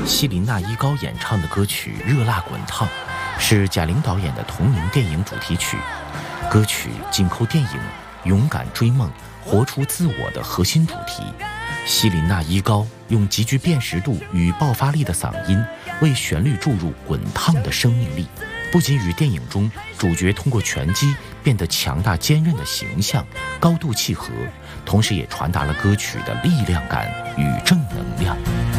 希林娜·依高演唱的歌曲《热辣滚烫》是贾玲导演的同名电影主题曲。歌曲紧扣电影勇敢追梦、活出自我的核心主题。希林娜·依高用极具辨识度与爆发力的嗓音，为旋律注入滚烫的生命力，不仅与电影中主角通过拳击变得强大坚韧的形象高度契合，同时也传达了歌曲的力量感与正能量。